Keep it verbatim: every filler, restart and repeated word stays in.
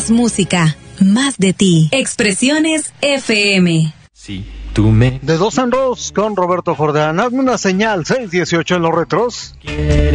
Más música, más de ti. Expresiones F M. Sí, tú me... De Dos en Dos con Roberto Jordán. Hazme una señal, seis dieciocho en los retros. quieres